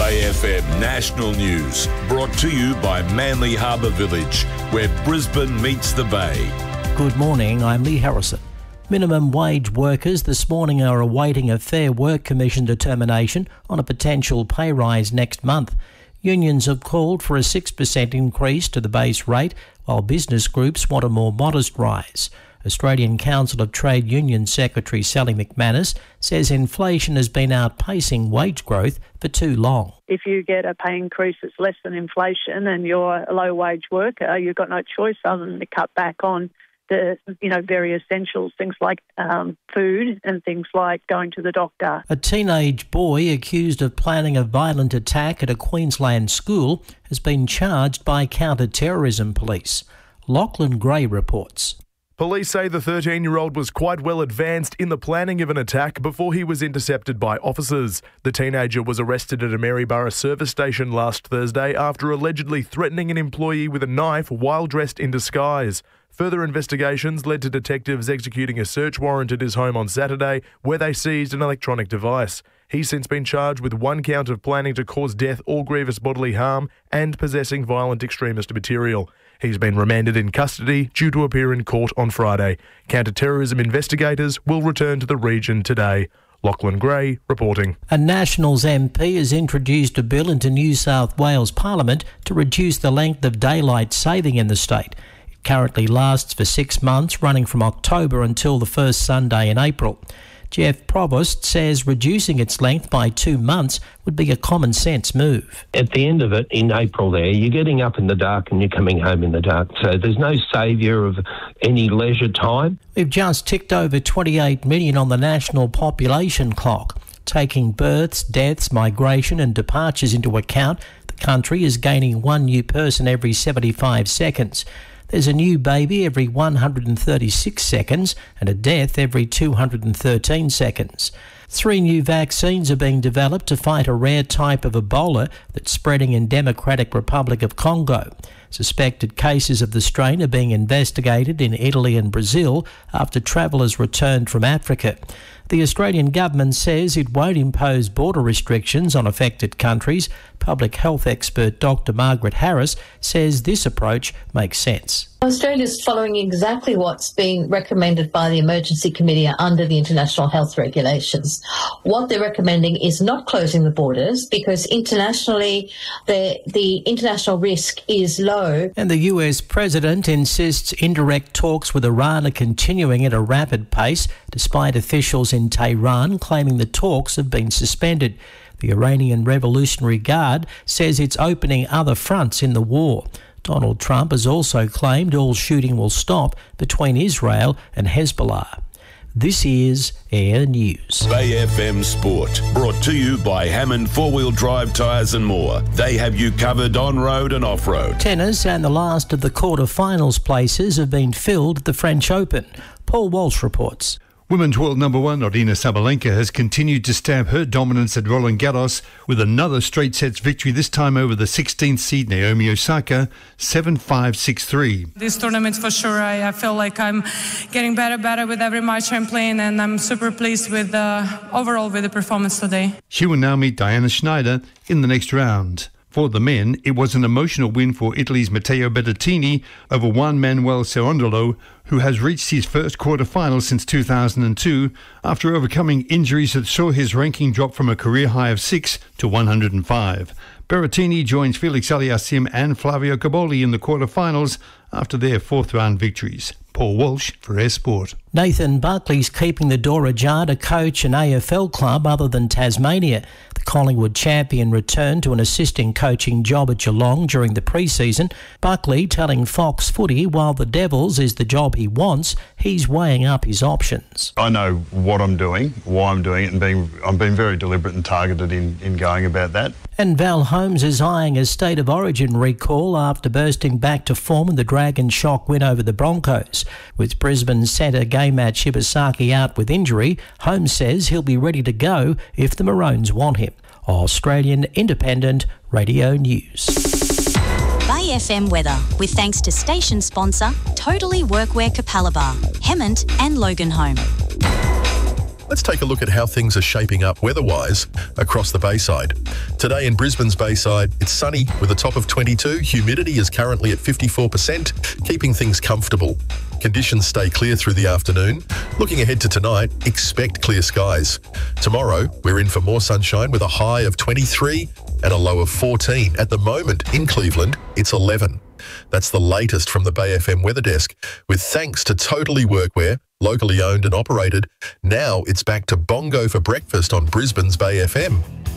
Bay FM National News, brought to you by Manly Harbour Village, where Brisbane meets the Bay. Good morning, I'm Lee Harrison. Minimum wage workers this morning are awaiting a Fair Work Commission determination on a potential pay rise next month. Unions have called for a 6% increase to the base rate, while business groups want a more modest rise. Australian Council of Trade Union Secretary Sally McManus says inflation has been outpacing wage growth for too long. If you get a pay increase that's less than inflation and you're a low-wage worker, you've got no choice other than to cut back on the, very essentials, things like food and things like going to the doctor. A teenage boy accused of planning a violent attack at a Queensland school has been charged by counter-terrorism police. Lachlan Gray reports. Police say the 13-year-old was quite well advanced in the planning of an attack before he was intercepted by officers. The teenager was arrested at a Maryborough service station last Thursday after allegedly threatening an employee with a knife while dressed in disguise. Further investigations led to detectives executing a search warrant at his home on Saturday, where they seized an electronic device. He's since been charged with one count of planning to cause death or grievous bodily harm and possessing violent extremist material. He's been remanded in custody due to appear in court on Friday. Counter-terrorism investigators will return to the region today. Lachlan Gray reporting. A Nationals MP has introduced a bill into New South Wales Parliament to reduce the length of daylight saving in the state. It currently lasts for 6 months, running from October until the first Sunday in April. Jeff Provost says reducing its length by 2 months would be a common sense move. At the end of it, in April there, you're getting up in the dark and you're coming home in the dark. So there's no saviour of any leisure time. We've just ticked over 28 million on the national population clock. Taking births, deaths, migration and departures into account, the country is gaining one new person every 75 seconds. There's a new baby every 136 seconds and a death every 213 seconds. 3 new vaccines are being developed to fight a rare type of Ebola that's spreading in Democratic Republic of Congo. Suspected cases of the strain are being investigated in Italy and Brazil after travellers returned from Africa. The Australian government says it won't impose border restrictions on affected countries. Public health expert Dr. Margaret Harris says this approach makes sense. Australia's following exactly what's being recommended by the Emergency Committee under the international health regulations. What they're recommending is not closing the borders because internationally the international risk is low. And the US president insists indirect talks with Iran are continuing at a rapid pace, despite officials in Tehran claiming the talks have been suspended. The Iranian Revolutionary Guard says it's opening other fronts in the war. Donald Trump has also claimed all shooting will stop between Israel and Hezbollah. This is Air News. Bay FM Sport, brought to you by Hammond 4-wheel drive tyres and more. They have you covered on-road and off-road. Tennis and the last of the quarter-finals places have been filled at the French Open. Paul Walsh reports. Women's world number one Aryna Sabalenka has continued to stamp her dominance at Roland Garros with another straight sets victory, this time over the 16th seed Naomi Osaka, 7-5, 6-3. This tournament for sure, I feel like I'm getting better with every match I'm playing, and I'm super pleased with overall with the performance today. She will now meet Diana Schneider in the next round. For the men, it was an emotional win for Italy's Matteo Berrettini over Juan Manuel Cerundolo, who has reached his first quarter-final since 2002 after overcoming injuries that saw his ranking drop from a career high of 6 to 105. Berrettini joins Felix Aliassime and Flavio Caboli in the quarter-finals after their fourth-round victories. Paul Walsh for Air Sport. Nathan Buckley's keeping the door ajar to coach an AFL club other than Tasmania. The Collingwood champion returned to an assisting coaching job at Geelong during the pre-season. Buckley telling Fox Footy while the Devils is the job he wants, he's weighing up his options. I know what I'm doing, why I'm doing it, and I'm being very deliberate and targeted in going about that. And Val Holmes is eyeing a State of Origin recall after bursting back to form in the Dragon shock win over the Broncos. With Brisbane centre Gaymat Shibasaki out with injury, Holmes says he'll be ready to go if the Maroons want him. Australian Independent Radio News. Bay FM weather, with thanks to station sponsor Totally Workwear Capalaba, Hemmant and Loganholme. let's take a look at how things are shaping up weather-wise across the Bayside. Today in Brisbane's Bayside, it's sunny with a top of 22. Humidity is currently at 54%, keeping things comfortable. Conditions stay clear through the afternoon. Looking ahead to tonight, expect clear skies. Tomorrow, we're in for more sunshine with a high of 23 and a low of 14. At the moment, in Cleveland, it's 11. That's the latest from the Bay FM Weather Desk. With thanks to Totally Workwear, locally owned and operated, now it's back to Bongo for breakfast on Brisbane's Bay FM.